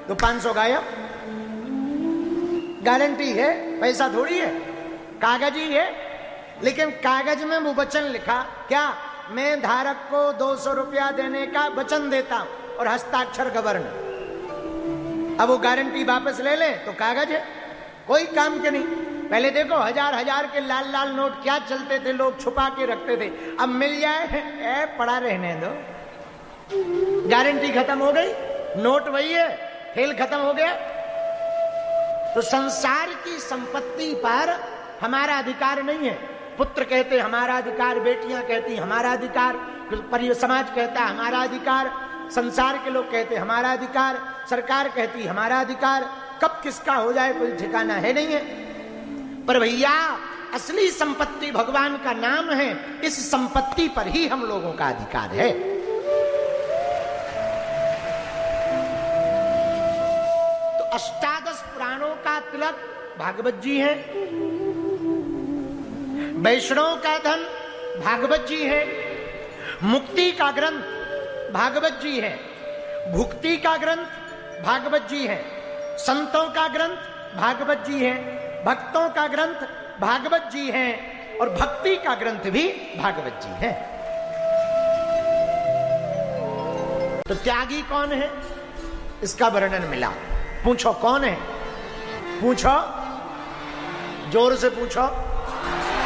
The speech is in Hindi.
तो 500 गायब। गारंटी है, पैसा थोड़ी है, कागज ही है। लेकिन कागज में वो वचन लिखा, क्या? मैं धारक को 200 रुपया देने का वचन देता हूं, और हस्ताक्षर गवर्नर। अब वो गारंटी वापस ले ले तो कागज है, कोई काम के नहीं। पहले देखो हजार हजार के लाल लाल नोट क्या चलते थे, लोग छुपा के रखते थे। अब मिल जाए पड़ा रहने दो, गारंटी खत्म हो गई, नोट वही है, खेल खत्म हो गया। तो संसार की संपत्ति पर हमारा अधिकार नहीं है। पुत्र कहते हमारा अधिकार, बेटियां कहती हमारा अधिकार, समाज कहता हमारा अधिकार, संसार के लोग कहते हमारा अधिकार, सरकार कहती हमारा अधिकार। कब किसका हो जाए कोई ठिकाना है नहीं है। पर भैया असली संपत्ति भगवान का नाम है, इस संपत्ति पर ही हम लोगों का अधिकार है। तो अष्टादश पुराणों का तिलक भागवत जी है, वैष्णव का धन भागवत जी है, मुक्ति का ग्रंथ भागवत जी है, भुक्ति का ग्रंथ भागवत जी है, संतों का ग्रंथ भागवत जी है, भक्तों का ग्रंथ भागवत जी है, और भक्ति का ग्रंथ भी भागवत जी है। तो त्यागी कौन है, इसका वर्णन मिला। पूछो कौन है, पूछो, जोर से पूछो।